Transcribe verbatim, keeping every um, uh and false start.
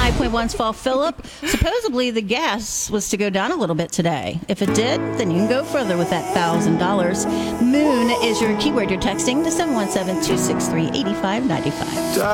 ninety-five point one's Fall Phillip. Supposedly the gas was to go down a little bit today. If it did, then you can go further with that one thousand dollars. Moon is your keyword you're texting to seven one seven, two six three, eight five nine five.